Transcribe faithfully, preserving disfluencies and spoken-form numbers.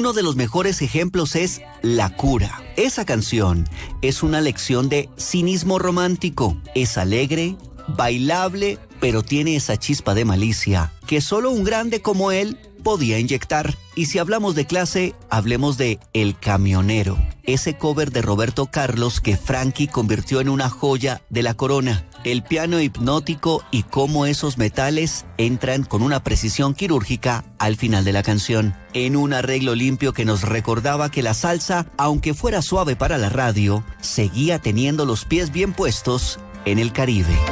Uno de los mejores ejemplos es La Cura. Esa canción es una lección de cinismo romántico. Es alegre, bailable, pero tiene esa chispa de malicia que solo un grande como él podía inyectar. Y si hablamos de clase, hablemos de El Camionero, ese cover de Roberto Carlos que Frankie convirtió en una joya de la corona. El piano hipnótico y cómo esos metales entran con una precisión quirúrgica al final de la canción, en un arreglo limpio que nos recordaba que la salsa, aunque fuera suave para la radio, seguía teniendo los pies bien puestos en el Caribe.